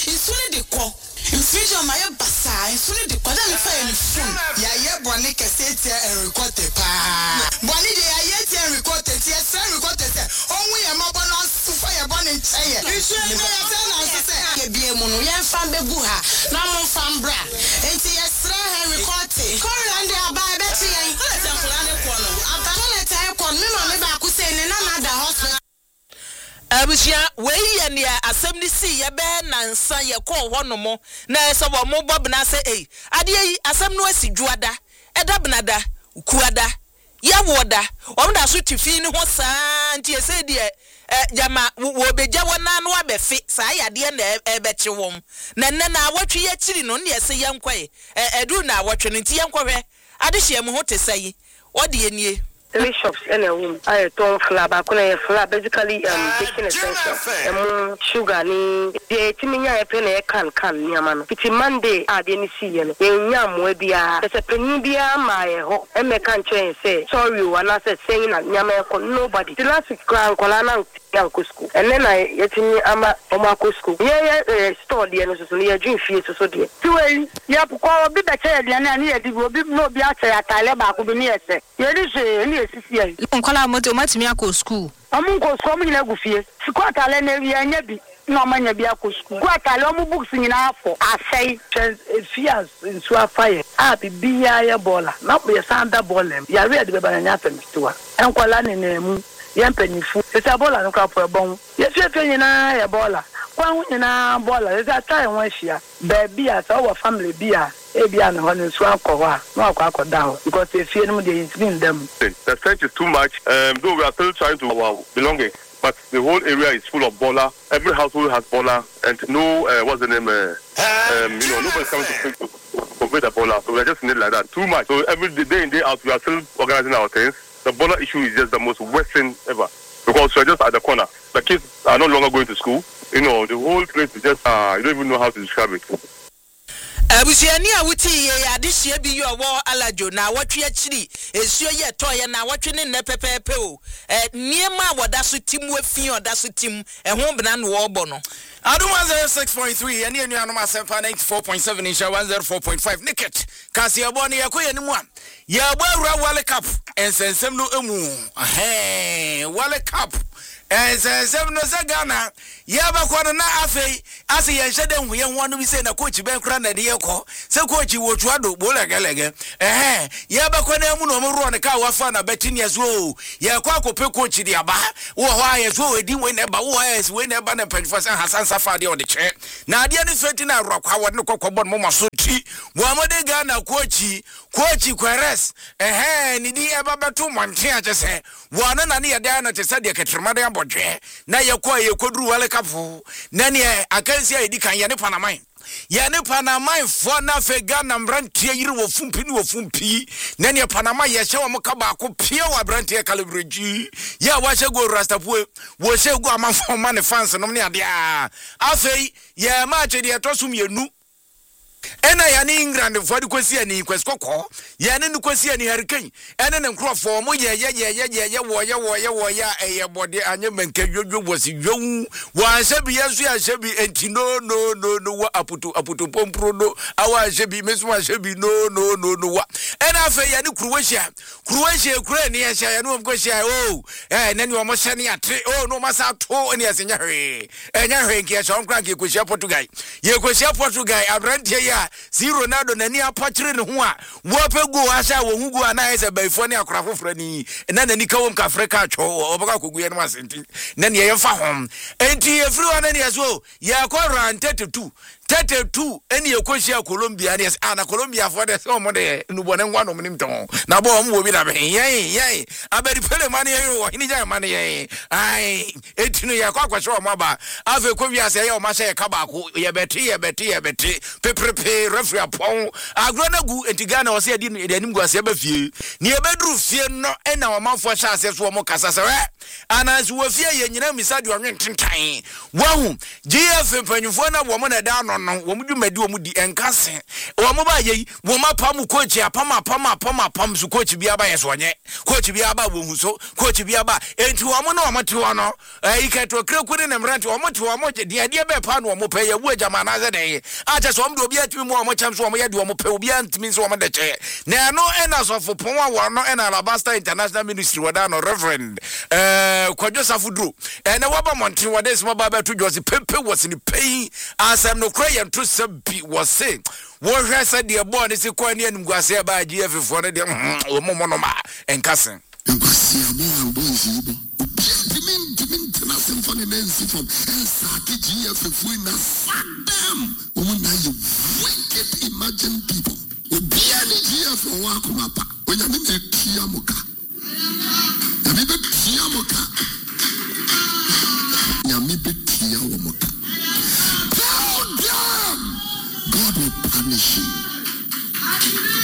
insuni de ko infusion my basa insuni de ko da me fa any phone ya ye boni kese tie and record pa boni de ya ye tie and record tie send record tie onwu ye mo bono sufa ye boni ncheye insuni me ya tell na say ye bie mu no ye fa bebu ha na mo fa mbra enti ye sra he record tie ko rande aba be tie yen ko le tankula ne ko no aba ko le tie ko me ma me ba ku say ne na da hospital abusia wey ne asem ni si ye be nansa ye ko hono mo na so bo mo bob na say ade yi asem no asidwuada eda benada kuada ye woda o mda so tifi ni ho saa nti ese de jama wo beja wona no abefe saa yade na ebeche wom na na awotwe ye kiri no ne ese ye nkwae edu na awotwe no nti ye nkwohwe ade hye mu ho te sayi ode ye nie 3 shops in a room. I don't flour, but I flour basically baking essential. Sugar ni the timinya pen can yaman. It's Monday at any season. Yam will be a penibia my ho and me can't say sorry when I said saying at Yamako nobody. The last week grand colana school. And then I yet in Omako school. Yeah, store the end drink fees so dear. So you call a bit better than any of will be no be at Taleba could be near say. You Nkola moto matimi akọ school. Amunko so mu nyina gufie. Sikota le na wi anya bi. Na manya bi akọ school. Kwata le omu books nyina afọ. Asai fears nso afaye. Bibia ya bola. Na bo ye sanda bola. Ya we de beba nya afemtiwa. Enkola ne na mu. Ye mpanifu. Esa bola no ka po bon. Ye fie nyina ya bola. Kwa hu nyina bola. Esa tai won hia. Baby as our family bia. Ebia na hono so akọ no akọ down because they fear them they in them. The search is too much. Though we are still trying to our belonging, but the whole area is full of bola. Every household has bola, and no what's the name? Nobody's coming to convey the bola. So we are just in it like that. Too much. So every day in day out we are still organizing our things. The bola issue is just the most worst thing ever because we are just at the corner. The kids are no longer going to school. The whole place is just you don't even know how to describe it. Abusiani awuti ye adehye bi yo wo alajo na watwe akiri esuo ye toye na watwe ne nepepepe o niema woda so timu afin oda so tim ho bena no wo bo no Adum 06.3 ene anuanom asempa 94.7 insha 104.5 niket kasi abo ne yakoye ni mu a ya abo awura World Cup ensensem no emu World Cup ensensem no se Ghana ya bakwa na afei ase ye nhede hu ye ho no bi se na coach ben kra na de ye ko se coach wo tuado bo legelege ya bakwa na mu no mo ro ne ka wa fa na betini aso ye kwa kope coach di aba wo ho aye so edi we ne ba wo aye we ne ba na 24% Hassan Safa de o de che na de ne sweti na ro kwa wo ne kokobon mo maso ti wo amode Ghana coach Queres ni di e ba beto monte a chese wo na ne ye da na chese de ketremade abodwe na ye kwa ye koduru World Cup na ne akansia edi kan ye ne Panama ya ne Panama fo na fega na mbrantie yiri wo fumpi na ne Panama ye hye wo mka ba ko pie wa brantie kalibreji ya wa hye go rastapue wo hye go amanfo ma ne fans no ne ade a afei ye ma che de to mienu ena ya ni England for the kwesi ani kweskoko ya ne kwesi ani Hurricane ena ne nkrofo mo ye wo ya eye bode anye menke dwodwo bosi dwon wa hyebi yesu ya hyebi enti no wa aputu pompro no awa hyebi mesu wa hyebi no wa ena afa ya ni Croatia kure ni ya hye ya no mkohia nani wa mo hye ne atre no masa to eni asenya hwe enya hwe nke ya shonkra nke koshia Portugal ye koshia Portugal abrantie ya si Ronaldo nani apachire ne ho a wo pegu asha wo hugu ana ese baifo ne akorafofra ni na nani kawom ka Africa atwo obaka kogu ye no asenti na ne ye fa hom enti efri wana ne yaso ya ko ran 32 eni ekoshia Colombia ne ana Colombia for the so mo de nubone ngwa no mnim ton na bo mo bi na be ye abedi pele mane ye wo hini ja mane ye ai etinu ya kwa kwasho mo ba ave ko wi ase ye o ma se ka ba ko ye beti peprepe referee apon agrona gu etigana wose edi anim gu ase ba fie ne e bedru fie no ena o manfo sha ase so mo kasa se anas wo fie ye nyina misa de onwe tentan wahu GF panyufo na wo mo na da no no wo mu dwumadi wo mu di enkase wo mo ba ye wo ma pam coach apam su coach bia ba yeso onye coach bia ba wo hu so coach bia ba enti wo mo na wo mate wo no iketo krekuri ne mrante wo mo te wo mo de de be pa no wo mo pe ye wo jama na ze de acha so mo do bia timi mo wo mo cham so wo mo ye de wo mo pe obi antimi so wo mo de che na no ena so fo pon wa no ena Alabasta International Ministry wada no Reverend Kwadwo Safudro na waba monten wada sima baba to Jose Pepe was in pay asem no cry and to sabi was say wo hwese de bo ne se kwa ne anum guase ba GF fo ne de wo mo no ma enkasen imagine people. Obiani GF wa kumapa. When you mean kiamuka. You mean kiamuka.